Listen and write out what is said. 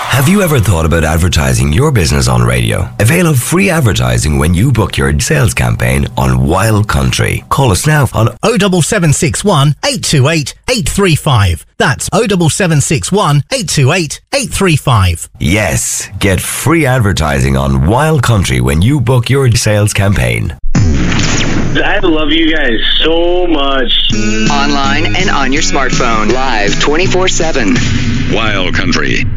Have you ever thought about advertising your business on radio? Avail of free advertising when you book your sales campaign on Wild Country. Call us now on 07761 828 835. That's 07761 828 835. Yes, get free advertising on Wild Country when you book your sales campaign. I love you guys so much. Online and on your smartphone. Live 24/7. Wild Country.